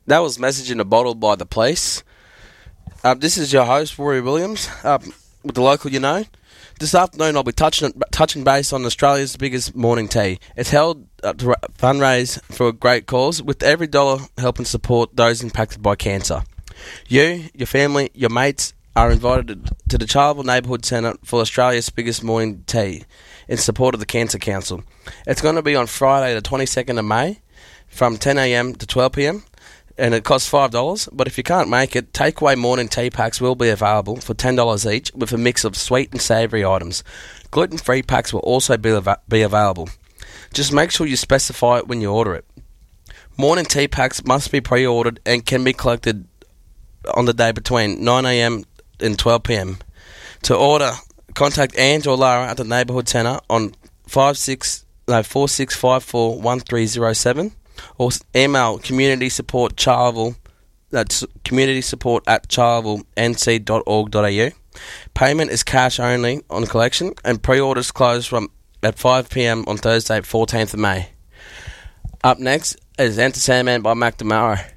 That was Message in a Bottle by The Police. This is your host, Rory Williams, with the local you know. This afternoon I'll be touching base on Australia's biggest morning tea. It's held to fundraise for a great cause, with every dollar helping support those impacted by cancer. You, your family, your mates are invited to the Charleville Neighbourhood Centre for Australia's biggest morning tea in support of the Cancer Council. It's going to be on Friday the 22nd of May from 10am to 12pm. And it costs $5, but if you can't make it, takeaway morning tea packs will be available for $10 each with a mix of sweet and savoury items. Gluten-free packs will also be available. Just make sure you specify it when you order it. Morning tea packs must be pre-ordered and can be collected on the day between 9am and 12pm. To order, contact Ange or Lara at the Neighbourhood Centre on 4654 1307. Or email community support Charleville. That's community support at charlevillenc.org.au. Payment is cash only on collection, and pre-orders close at 5pm on Thursday, 14th of May. Up next is Enter Sandman by Mac DeMaro.